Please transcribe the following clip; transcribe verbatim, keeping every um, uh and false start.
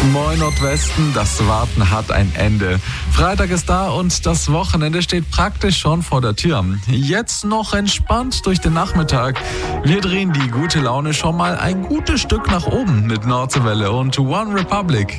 Moin Nordwesten, das Warten hat ein Ende. Freitag ist da und das Wochenende steht praktisch schon vor der Tür. Jetzt noch entspannt durch den Nachmittag. Wir drehen die gute Laune schon mal ein gutes Stück nach oben mit Nordwelle und One Republic.